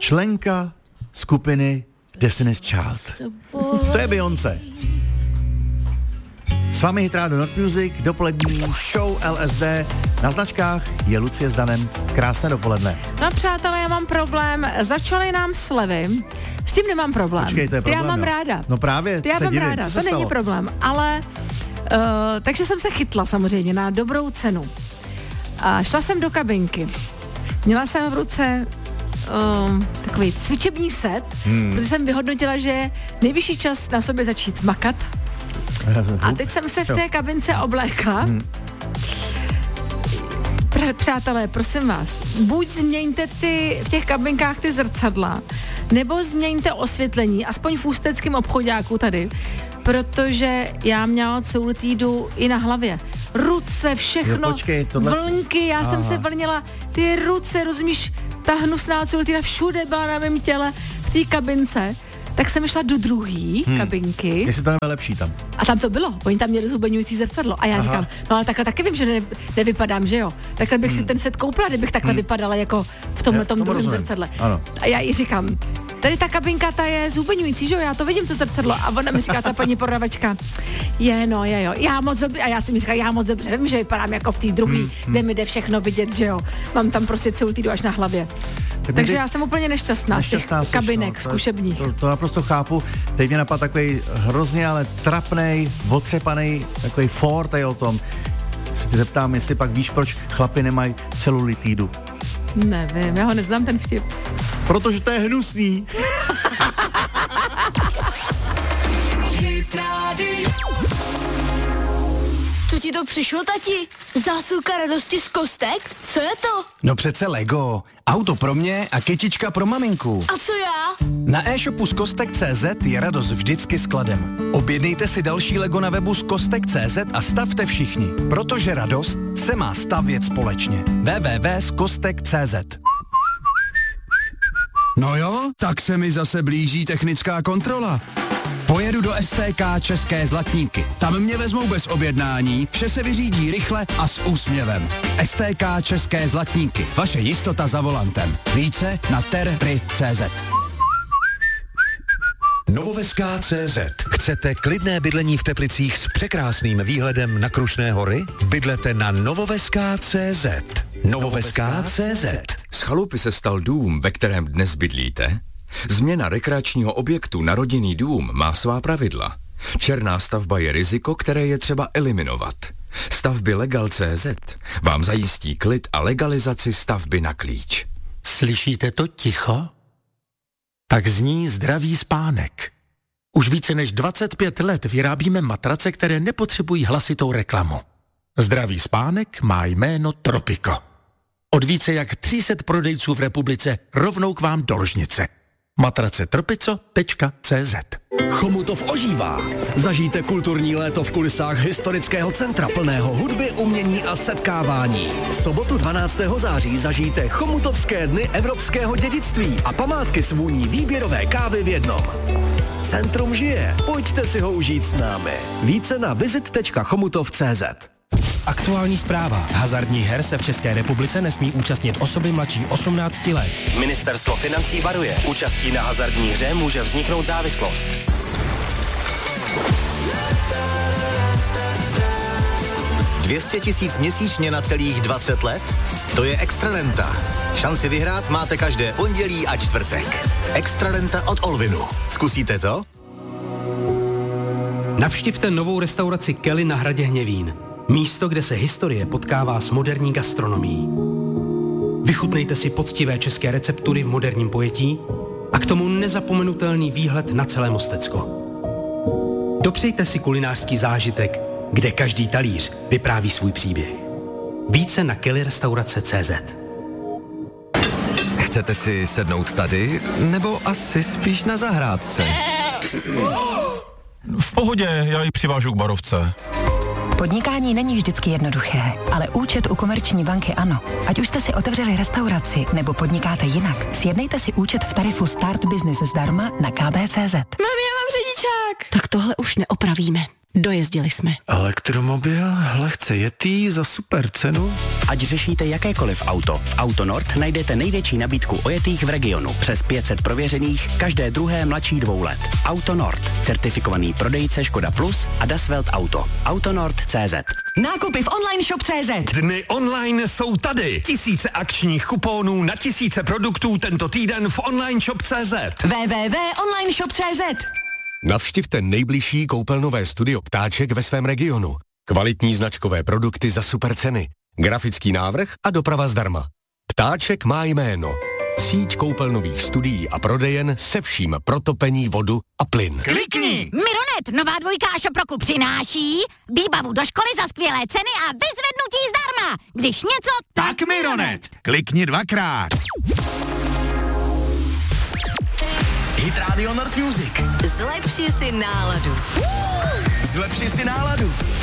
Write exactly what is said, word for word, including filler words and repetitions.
členka skupiny Destiny's Child. To je Beyoncé. S vámi Hit Radio Not Music, dopolední show L S D. Na značkách je Lucie s Danem. Krásné dopoledne. No přátelé, já mám problém. Začaly nám slevy. S tím nemám problém. Počkej, to je problém, Ty já mám jo. ráda. No právě, Ty já se mám divím. ráda, Co to se není stalo? problém. Ale, uh, takže jsem se chytla samozřejmě na dobrou cenu. A šla jsem do kabinky. Měla jsem v ruce um, takový cvičební set, hmm. protože jsem vyhodnotila, že je nejvyšší čas na sobě začít makat. A teď jsem se v té kabince oblékla. Hmm. Pr- přátelé, prosím vás, buď změňte ty, v těch kabinkách ty zrcadla, nebo změňte osvětlení, aspoň v ústeckém obchoďáku tady, protože já měla celulitídu i na hlavě. Ruce, všechno, jo, počkej, tohle... vlnky, já Aha. jsem se vlnila, ty ruce, rozumíš, ta hnusná celulitída všude byla na mém těle, v té kabince. Tak jsem šla do druhé hmm. kabinky. Jestli to nebude lepší tam. A tam to bylo. Oni tam měli zubeňující zrcadlo. A já Aha. říkám, no ale takhle taky vím, že ne, nevypadám, že jo. Takhle bych hmm. si ten set koupila, kdybych takhle hmm. vypadala jako v tomhletom druhém zrcadle. Ano. A já jí říkám, tady ta kabinka, ta je zubeňující, že jo, já to vidím, to zrcadlo. A ona mi říká, ta paní prodavačka, je no, je jo, já moc dobře, a já si mi říkám, já moc dobře vím, že vypadám jako v té druhé, hmm. kde mi jde všechno vidět, že jo. Mám tam prostě celulitídu až na hlavě. Tak Takže já jsem úplně nešťastná, nešťastná z těch kabinek, no, zkušebních. To, to naprosto chápu. Teď mě napadl takový hrozně, ale trapnej, otřepaný, takový for tady o tom. Se tě zeptám, jestli pak víš, proč chlapi nemají celulitídu. Nevím, já ho neznám ten vtip. Protože to je hnusný. Co ti to přišlo, tati? Zásilka radosti z kostek? Co je to? No přece Lego. Auto pro mě a kytička pro maminku. A co já? Na e-shopu z kostek tečka cé zet je radost vždycky skladem. Objednejte si další Lego na webu z kostek tečka cé zet a stavte všichni, protože radost se má stavět společně. w w w tečka z kostek tečka cé zet. No jo, tak se mi zase blíží technická kontrola. Pojedu do S T K České Zlatníky. Tam mě vezmou bez objednání, vše se vyřídí rychle a s úsměvem. S T K České Zlatníky. Vaše jistota za volantem. Více na terry tečka cé zet. Novoveská tečka cé zet. Chcete klidné bydlení v Teplicích s překrásným výhledem na Krušné hory? Bydlete na Novoveská tečka cé zet. Novoveská tečka cé zet. Z chalupy se stal dům, ve kterém dnes bydlíte? Změna rekreačního objektu na rodinný dům má svá pravidla. Černá stavba je riziko, které je třeba eliminovat. Stavby Legal tečka cé zet vám zajistí klid a legalizaci stavby na klíč. Slyšíte to ticho? Tak zní zdravý spánek. Už více než dvacet pět let vyrábíme matrace, které nepotřebují hlasitou reklamu. Zdravý spánek má jméno Tropico. Od více jak tři sta prodejců v republice rovnou k vám do ložnice. matrace tropico tečka cé zet. Chomutov ožívá. Zažijte kulturní léto v kulisách historického centra plného hudby, umění a setkávání. V sobotu dvanáctého září zažijte Chomutovské dny evropského dědictví a památky s vůní výběrové kávy v jednom. Centrum žije, pojďte si ho užít s námi. Více na visit tečka chomutov tečka cé zet. Aktuální zpráva. Hazardních her se v České republice nesmí účastnit osoby mladší osmnácti let. Ministerstvo financí varuje. Účastí na hazardní hře může vzniknout závislost. dvě stě tisíc měsíčně na celých dvacet let? To je Extrarenta. Šanci vyhrát máte každé pondělí a čtvrtek. Extrarenta od Olvinu. Zkusíte to? Navštivte novou restauraci Kelly na hradě Hněvín. Místo, kde se historie potkává s moderní gastronomií. Vychutnejte si poctivé české receptury v moderním pojetí a k tomu nezapomenutelný výhled na celé Mostecko. Dopřejte si kulinářský zážitek, kde každý talíř vypráví svůj příběh. Více na kelly restaurace tečka cé zet. Chcete si sednout tady, nebo asi spíš na zahrádce? V pohodě, já ji přivážu k barovce. Podnikání není vždycky jednoduché, ale účet u Komerční banky ano. Ať už jste si otevřeli restauraci nebo podnikáte jinak, sjednejte si účet v tarifu Start Business zdarma na k b tečka cé zet. Mami, já mám řidičák. Tak tohle už neopravíme. Dojezdili jsme. Elektromobil, lehce jetý za super cenu. Ať řešíte jakékoliv auto, v Autonord najdete největší nabídku ojetých v regionu. Přes pět set prověřených, každé druhé mladší dvou let. Autonord, certifikovaný prodejce Škoda Plus a Dasvelt Auto. Autonord tečka cé zet. Nákupy v online shop tečka cé zet. Dny online jsou tady. Tisíce akčních kuponů na tisíce produktů tento týden v online shop tečka cé zet. w w w tečka online shop tečka cé zet. Navštivte nejbližší koupelnové studio Ptáček ve svém regionu. Kvalitní značkové produkty za super ceny. Grafický návrh a doprava zdarma. Ptáček má jméno. Síť koupelnových studií a prodejen se vším pro topení, vodu a plyn. Klikni! Mironet, nová dvojka a šop roku přináší výbavu do školy za skvělé ceny a vyzvednutí zdarma. Když něco, tak, tak Mironet. Klikni dvakrát. Hit Radio Nord Music. Zlepši si náladu. Zlepši si náladu.